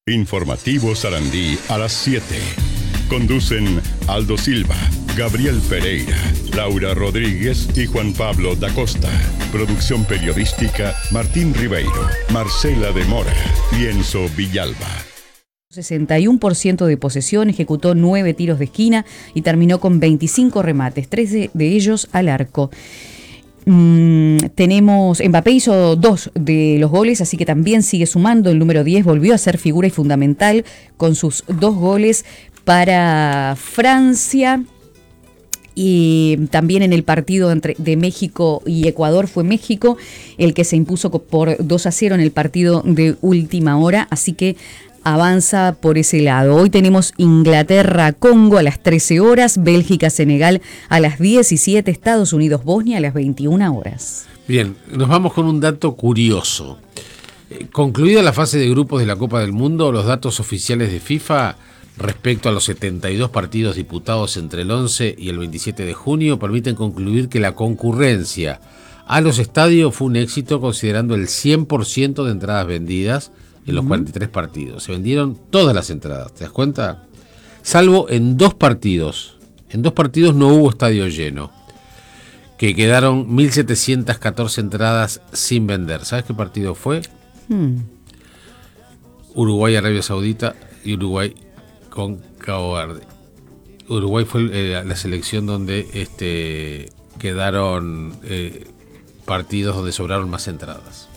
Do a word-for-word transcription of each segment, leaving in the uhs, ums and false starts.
Informativo Sarandí a las siete. Conducen Aldo Silva, Gabriel Pereira, Laura Rodríguez y Juan Pablo da Costa. Producción periodística Martín Ribeiro, Marcela de Mora, Lienzo Villalba. sesenta y uno por ciento de posesión, ejecutó nueve tiros de esquina y terminó con veinticinco remates, trece de ellos al arco. Mm, tenemos, Mbappé hizo dos de los goles, así que también sigue sumando. El número diez volvió a ser figura y fundamental con sus dos goles para Francia. Y también en el partido entre, de México y Ecuador fue México el que se impuso por dos a cero en el partido de última hora, así que avanza por ese lado. Hoy tenemos Inglaterra-Congo a las trece horas, Bélgica-Senegal a las diecisiete, Estados Unidos-Bosnia a las veintiuna horas. Bien, nos vamos con un dato curioso. Eh, concluida la fase de grupos de la Copa del Mundo, los datos oficiales de FIFA respecto a los setenta y dos partidos disputados entre el once y el veintisiete de junio permiten concluir que la concurrencia a los estadios fue un éxito, considerando el cien por ciento de entradas vendidas en los cuarenta y tres partidos. Se vendieron todas las entradas, ¿te das cuenta? Salvo en dos partidos. En dos partidos no hubo estadio lleno, que quedaron mil setecientas catorce entradas sin vender. ¿Sabes qué partido fue? Hmm. Uruguay-Arabia Saudita y Uruguay con Cabo Verde. Uruguay fue eh, la selección donde este, quedaron eh, partidos donde sobraron más entradas.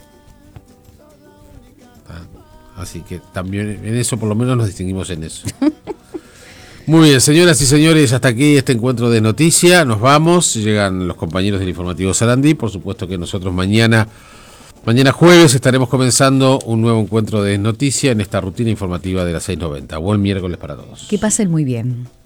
Así que también en eso, por lo menos nos distinguimos en eso. Muy bien, señoras y señores, hasta aquí este encuentro de noticias. Nos vamos, llegan los compañeros del Informativo Sarandí. Por supuesto que nosotros mañana, mañana jueves, estaremos comenzando un nuevo encuentro de noticias en esta rutina informativa de las seis noventa. Buen miércoles para todos. Que pasen muy bien.